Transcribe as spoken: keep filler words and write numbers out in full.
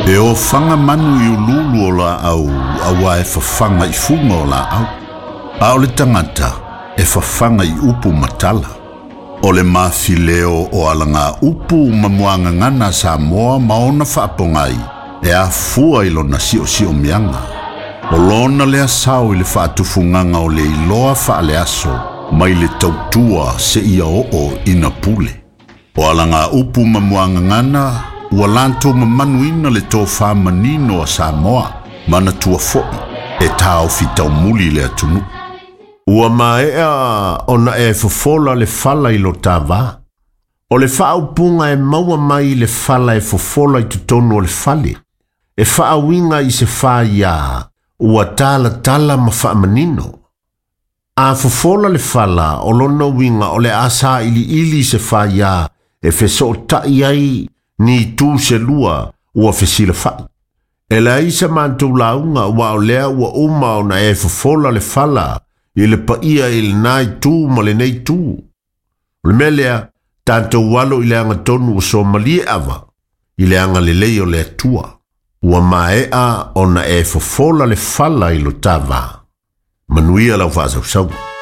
E o fanga manu i ululu o la au, awa e fafanga i funga o la au. A o le tangata, e fafanga i upu matala. O le mafileo o alanga upu mamuanga ngana sa moa maona whaapongai, e a fua ilo na si o si o mianga. O lona le asau i le whaatufunganga o le iloa whaale aso, mai le tautua se ia o o ina pule. O alanga upu mamuanga ngana, ua lanto mamanuina le tō whamanino a Samoa, mana tua foi, e tāo fitau muli le atunu. Ua maea ona e fofola le fala i lo tāwā. O le whaaupunga e maua mai le fala e fofola i tutonu o le fale. E whaawinga i se whaia, ua tala tala ma whaamanino. A fofola le fala o lona winga o le asa ili ili se whaia, e feso tai ai ni tu se lua ua fesila fai. E la isa mantou launga ua o lea ua uma o na e fofola le fala i le paia i le nai tu ma le nei tu. Le melea, tanto walo i le anga tonu o Somalia ava, i le anga le leo le atua. Ua maea o na e fofola le fala i lo tava. Manuia lau whaasau sau.